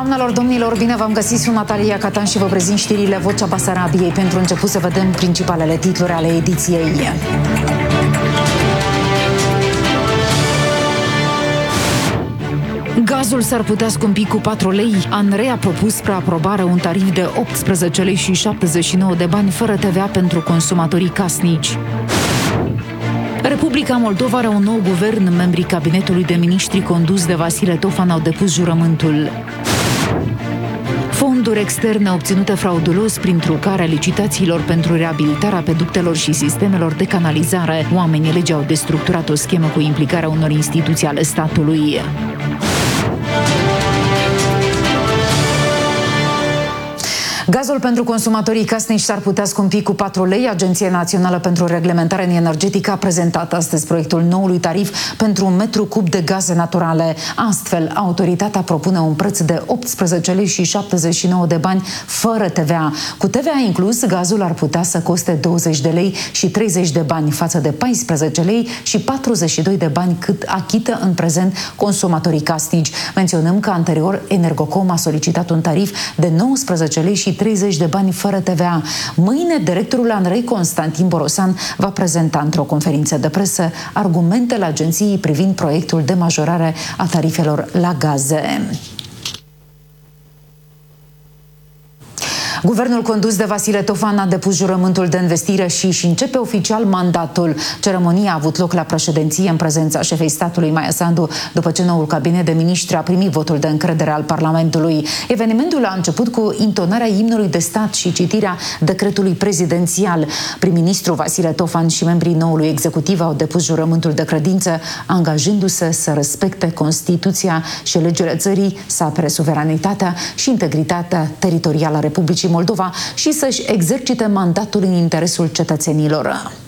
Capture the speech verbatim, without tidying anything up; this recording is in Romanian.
Doamnelor, domnilor, bine v-am găsit, sunt Natalia Catan și vă prezint știrile Vocea Basarabiei. Pentru început să vedem principalele titluri ale ediției. Gazul s-ar putea scumpi cu patru lei. ANRE a propus spre aprobare un tarif de optsprezece lei și șaptezeci și nouă de bani fără T V A pentru consumatorii casnici. Republica Moldova are un nou guvern. Membrii cabinetului de miniștri condus de Vasile Tofan au depus jurământul. Fonduri externe obținute fraudulos prin trucarea licitațiilor pentru reabilitarea peductelor și sistemelor de canalizare. Oamenii legii au destructurat o schemă cu implicarea unor instituții ale statului. Gazul pentru consumatorii casnici s-ar putea scumpi cu patru lei. Agenția Națională pentru Reglementare Energetică a prezentat astăzi proiectul noului tarif pentru un metru cub de gaze naturale. Astfel, autoritatea propune un preț de optsprezece lei și șaptezeci și nouă de bani fără T V A. Cu T V A inclus, gazul ar putea să coste douăzeci de lei și treizeci de bani față de paisprezece lei și patruzeci și doi de bani cât achită în prezent consumatorii casnici. Menționăm că anterior Energocom a solicitat un tarif de nouăsprezece lei și treizeci de bani fără T V A. Mâine, directorul ANRE, Constantin Borosan, va prezenta într-o conferință de presă argumentele agenției privind proiectul de majorare a tarifelor la gaze. Guvernul condus de Vasile Tofan a depus jurământul de investire și își începe oficial mandatul. Ceremonia a avut loc la președinție în prezența șefei statului Maia Sandu, după ce noul cabinet de miniștri a primit votul de încredere al Parlamentului. Evenimentul a început cu intonarea imnului de stat și citirea decretului prezidențial. Prim-ministru Vasile Tofan și membrii noului executiv au depus jurământul de credință, angajându-se să respecte Constituția și legile țării, să apere suveranitatea și integritatea teritorială a Republicii Moldova și să-și exercite mandatul în interesul cetățenilor.